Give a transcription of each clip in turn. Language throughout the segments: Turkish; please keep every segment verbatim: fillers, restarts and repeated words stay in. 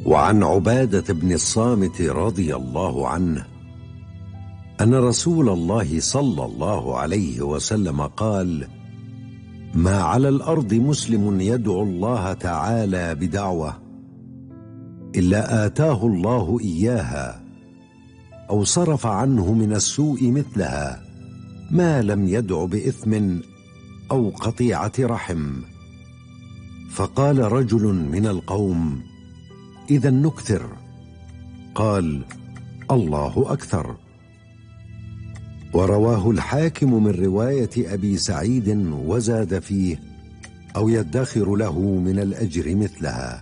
وعن عبادة بن الصامت رضي الله عنه أن رسول الله صلى الله عليه وسلم قال: ما على الأرض مسلم يدعو الله تعالى بدعوة إلا آتاه الله إياها أو صرف عنه من السوء مثلها ما لم يدع بإثم أو قطيعة رحم. فقال رجل من القوم: إذا نكثر. قال: الله أكثر. ورواه الحاكم من رواية أبي سعيد وزاد فيه: أو يدخر له من الأجر مثلها.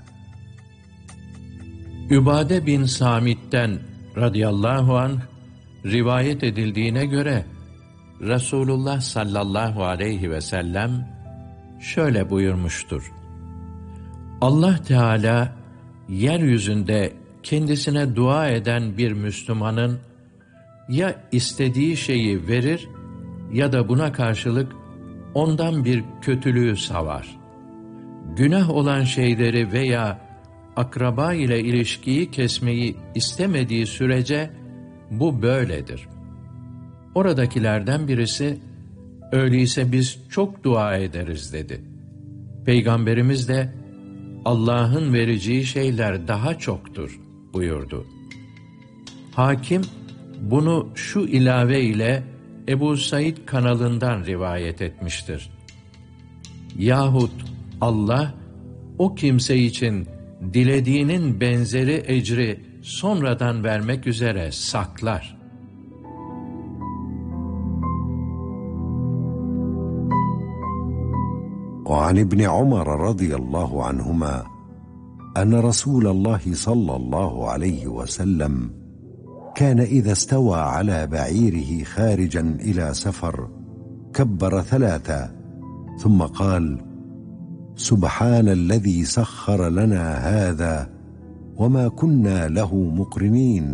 Übade bin Samit'ten radıyallahu anh rivayet edildiğine göre Resulullah sallallahu aleyhi ve sellem şöyle buyurmuştur: Allah Teala yeryüzünde kendisine dua eden bir Müslümanın ya istediği şeyi verir ya da buna karşılık ondan bir kötülüğü savar. Günah olan şeyleri veya akraba ile ilişkiyi kesmeyi istemediği sürece bu böyledir. Oradakilerden birisi, öyleyse biz çok dua ederiz dedi. Peygamberimiz de, Allah'ın vereceği şeyler daha çoktur buyurdu. Hakim, bunu şu ilave ile Ebu Said kanalından rivayet etmiştir. Yahut Allah, o kimse için dilediğinin benzeri ecri sonradan vermek üzere saklar. وعن ابن عمر رضي الله عنهما أن رسول الله صلى الله عليه وسلم كان إذا استوى على بعيره خارجا إلى سفر كبر ثلاثا ثم قال: سبحان الذي سخر لنا هذا وما كنا له مقرنين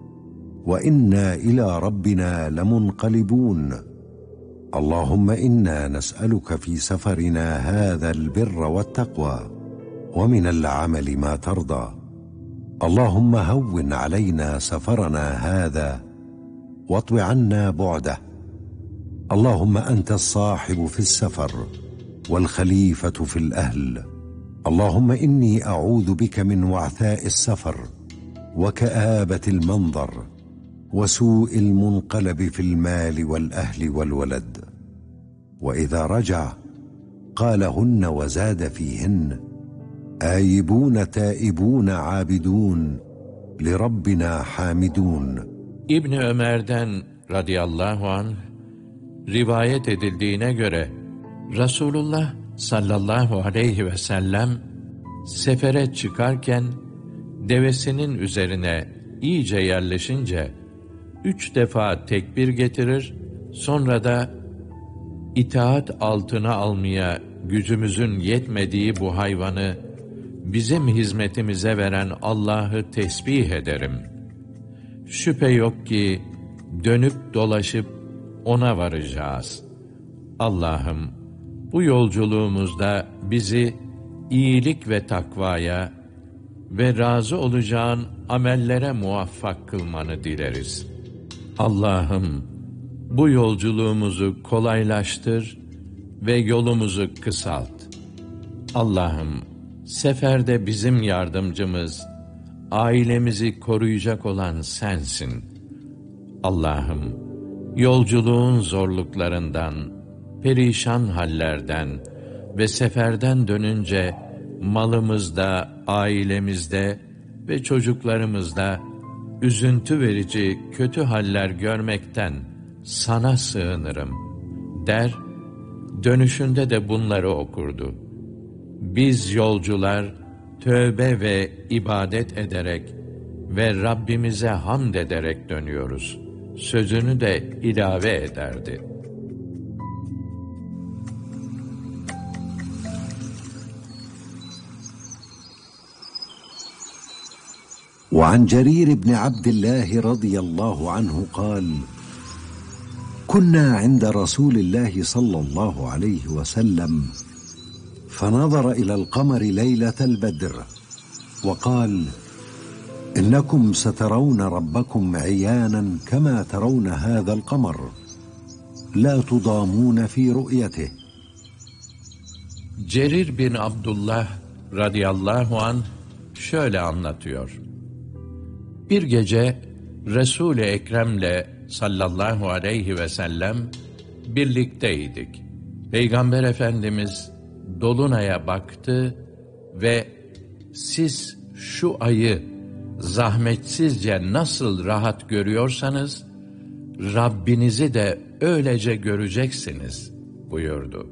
وإنا إلى ربنا لمنقلبون اللهم إنا نسألك في سفرنا هذا البر والتقوى ومن العمل ما ترضى اللهم هون علينا سفرنا هذا واطو عنا بعده اللهم أنت الصاحب في السفر والخليفة في الأهل اللهم إني أعوذ بك من وعثاء السفر وكآبة المنظر وسوء المنقلب في المال والأهل والولد. وإذا رجع قالهن وزاد فيهن: آيبون تائبون عابدون لربنا حامدون. İbni Ömer'den radıyallahu anh rivayet edildiğine göre Resulullah sallallahu aleyhi ve sellem sefere çıkarken devesinin üzerine iyice yerleşince üç defa tekbir getirir, sonra da itaat altına almaya gücümüzün yetmediği bu hayvanı bizim hizmetimize veren Allah'ı tesbih ederim. Şüphe yok ki dönüp dolaşıp ona varacağız. Allah'ım, bu yolculuğumuzda bizi iyilik ve takvaya ve razı olacağın amellere muvaffak kılmanı dileriz. Allah'ım, bu yolculuğumuzu kolaylaştır ve yolumuzu kısalt. Allah'ım, seferde bizim yardımcımız, ailemizi koruyacak olan sensin. Allah'ım, yolculuğun zorluklarından, perişan hallerden ve seferden dönünce malımızda, ailemizde ve çocuklarımızda üzüntü verici kötü haller görmekten sana sığınırım der, dönüşünde de bunları okurdu. Biz yolcular tövbe ve ibadet ederek ve Rabbimize hamd ederek dönüyoruz sözünü de ilave ederdi. وعن جرير بن عبد الله رضي الله عنه قال: كنا عند رسول الله صلى الله عليه وسلم فنظر إلى القمر ليلة البدر وقال: إنكم سترون ربكم عيانا كما ترون هذا القمر لا تضامون في رؤيته. Cerir bin Abdullah radıyallahu anh şöyle anlatıyor. Bir gece Resul-i Ekrem'le sallallahu aleyhi ve sellem birlikteydik. Peygamber Efendimiz dolunaya baktı ve siz şu ayı zahmetsizce nasıl rahat görüyorsanız Rabbinizi de öylece göreceksiniz buyurdu.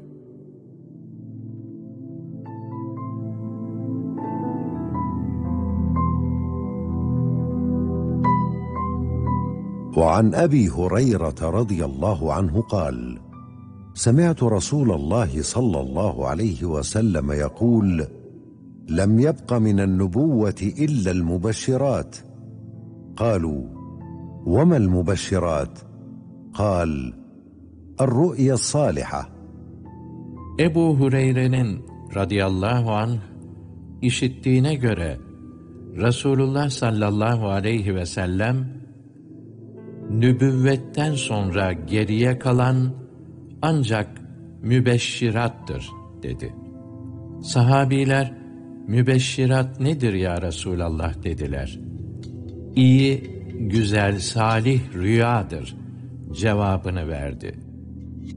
وعن أبي هريرة رضي الله عنه قال: سمعت رسول الله صلى الله عليه وسلم يقول: لم يبق من النبوة إلا المبشرات. قالوا: وما المبشرات؟ قال: الرؤيا الصالحة. Ebu Hureyre'nin radıyallahu anh işittiğine göre Resulullah sallallahu aleyhi ve sellem nübüvvetten sonra geriye kalan ancak mübeşşirattır dedi. Sahabiler, mübeşşirat nedir ya Resulallah dediler. İyi, güzel, salih rüyadır cevabını verdi.